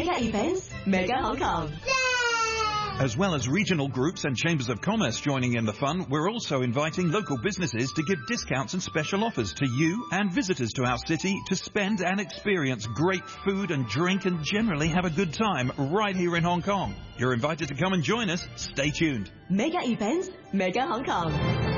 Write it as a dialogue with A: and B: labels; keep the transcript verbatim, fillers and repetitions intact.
A: Mega events, Mega Hong Kong.
B: As well as regional groups and chambers of commerce joining in the fun, we're also inviting local businesses to give discounts and special offers to you and visitors to our city to spend and experience great food and drink and generally have a good time right here in Hong Kong. You're invited to come and join us. Stay tuned.
A: Mega events, Mega Hong Kong.